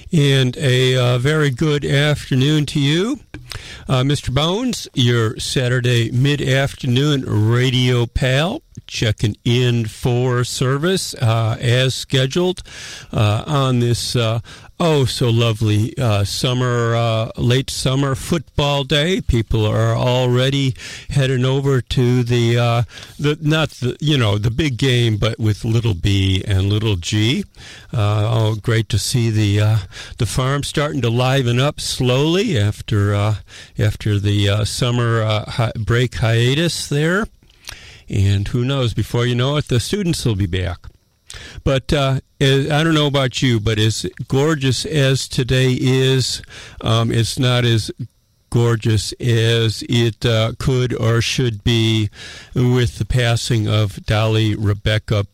And a very good afternoon to you. Mr. Bones, your Saturday mid-afternoon radio pal, checking in for service as scheduled on this so lovely late summer football day. People are already heading over to the big game, but with little b and little g. Great to see the farm starting to liven up slowly after the summer break hiatus there. And who knows, before you know it, the students will be back. But I don't know about you, but as gorgeous as today is, it's not as gorgeous as it could or should be with the passing of Dolly Rebecca